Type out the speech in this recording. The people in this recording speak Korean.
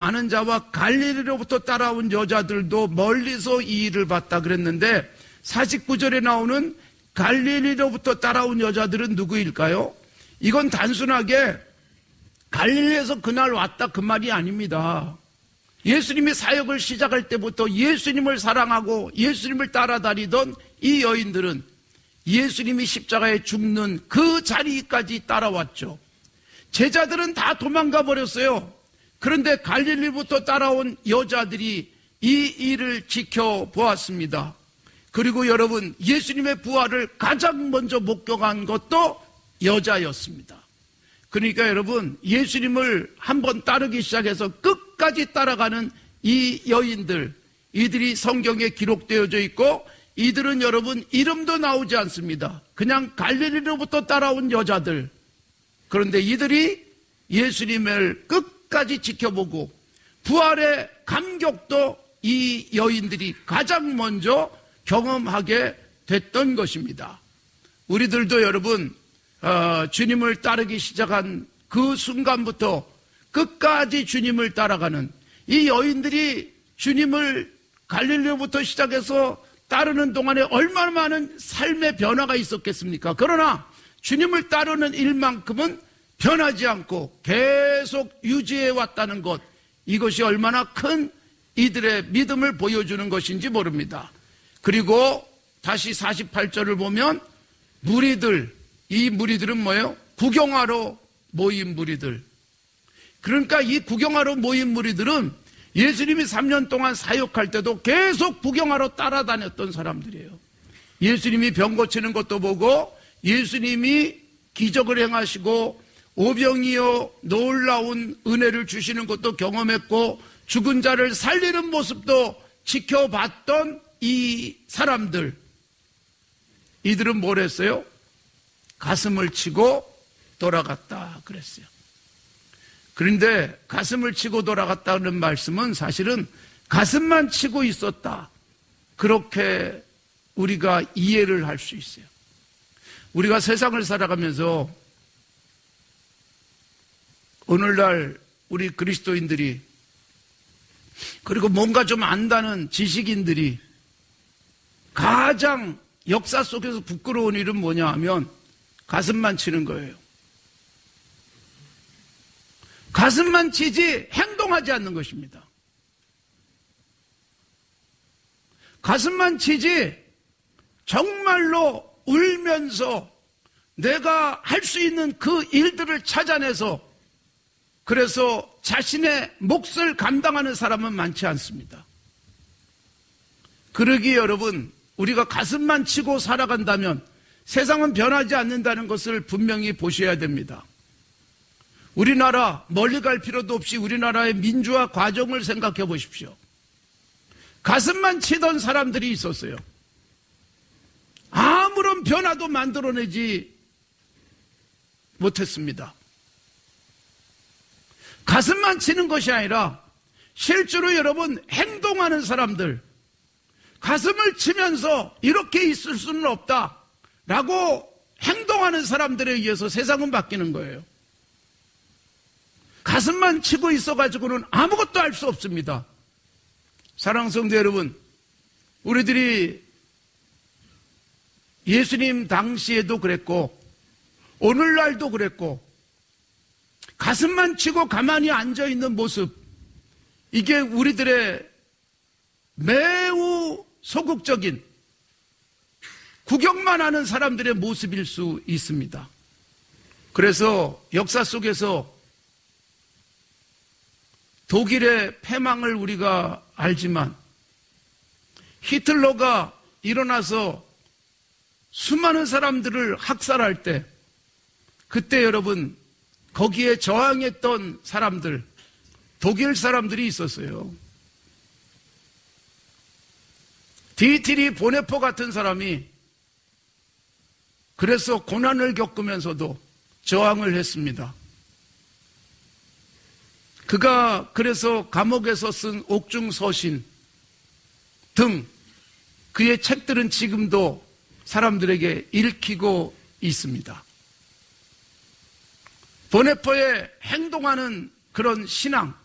아는 자와 갈릴리로부터 따라온 여자들도 멀리서 이 일을 봤다 그랬는데 49절에 나오는 갈릴리로부터 따라온 여자들은 누구일까요? 이건 단순하게 갈릴리에서 그날 왔다 그 말이 아닙니다. 예수님이 사역을 시작할 때부터 예수님을 사랑하고 예수님을 따라다니던 이 여인들은 예수님이 십자가에 죽는 그 자리까지 따라왔죠. 제자들은 다 도망가 버렸어요. 그런데 갈릴리부터 따라온 여자들이 이 일을 지켜보았습니다. 그리고 여러분, 예수님의 부활을 가장 먼저 목격한 것도 여자였습니다. 그러니까 여러분, 예수님을 한번 따르기 시작해서 끝까지 따라가는 이 여인들, 이들이 성경에 기록되어져 있고 이들은 여러분 이름도 나오지 않습니다. 그냥 갈릴리로부터 따라온 여자들. 그런데 이들이 예수님을 끝까지 지켜보고 부활의 감격도 이 여인들이 가장 먼저 경험하게 됐던 것입니다. 우리들도 여러분 주님을 따르기 시작한 그 순간부터 끝까지 주님을 따라가는 이 여인들이 주님을 갈릴리로부터 시작해서 따르는 동안에 얼마나 많은 삶의 변화가 있었겠습니까? 그러나 주님을 따르는 일만큼은 변하지 않고 계속 유지해 왔다는 것, 이것이 얼마나 큰 이들의 믿음을 보여주는 것인지 모릅니다. 그리고 다시 48절을 보면 무리들, 이 무리들은 뭐예요? 구경하러 모인 무리들. 그러니까 이 구경하러 모인 무리들은 예수님이 3년 동안 사역할 때도 계속 구경하러 따라다녔던 사람들이에요. 예수님이 병 고치는 것도 보고 예수님이 기적을 행하시고 오병이어 놀라운 은혜를 주시는 것도 경험했고 죽은 자를 살리는 모습도 지켜봤던 이 사람들, 이들은 뭘 했어요? 가슴을 치고 돌아갔다 그랬어요. 그런데 가슴을 치고 돌아갔다는 말씀은 사실은 가슴만 치고 있었다, 그렇게 우리가 이해를 할 수 있어요. 우리가 세상을 살아가면서 오늘날 우리 그리스도인들이, 그리고 뭔가 좀 안다는 지식인들이 가장 역사 속에서 부끄러운 일은 뭐냐 하면 가슴만 치는 거예요. 가슴만 치지 행동하지 않는 것입니다. 가슴만 치지 정말로 울면서 내가 할 수 있는 그 일들을 찾아내서 그래서 자신의 몫을 감당하는 사람은 많지 않습니다. 그러기에 여러분, 우리가 가슴만 치고 살아간다면 세상은 변하지 않는다는 것을 분명히 보셔야 됩니다. 우리나라, 멀리 갈 필요도 없이 우리나라의 민주화 과정을 생각해 보십시오. 가슴만 치던 사람들이 있었어요. 아무런 변화도 만들어내지 못했습니다. 가슴만 치는 것이 아니라 실제로 여러분 행동하는 사람들, 가슴을 치면서 이렇게 있을 수는 없다라고 행동하는 사람들에 의해서 세상은 바뀌는 거예요. 가슴만 치고 있어가지고는 아무것도 할 수 없습니다. 사랑하는 성도 여러분, 우리들이 예수님 당시에도 그랬고 오늘날도 그랬고 가슴만 치고 가만히 앉아있는 모습, 이게 우리들의 매우 소극적인 구경만 하는 사람들의 모습일 수 있습니다. 그래서 역사 속에서 독일의 패망을 우리가 알지만 히틀러가 일어나서 수많은 사람들을 학살할 때 그때 여러분 거기에 저항했던 사람들, 독일 사람들이 있었어요. 디트리 보네포 같은 사람이 그래서 고난을 겪으면서도 저항을 했습니다. 그가 그래서 감옥에서 쓴 옥중서신 등 그의 책들은 지금도 사람들에게 읽히고 있습니다. 보네포의 행동하는 그런 신앙,